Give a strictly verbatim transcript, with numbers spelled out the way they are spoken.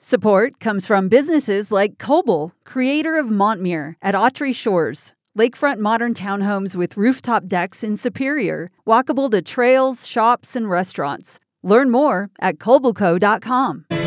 Support comes from businesses like Coble, creator of Montmere at Autry Shores, lakefront modern townhomes with rooftop decks in Superior, walkable to trails, shops, and restaurants. Learn more at cobleco dot com.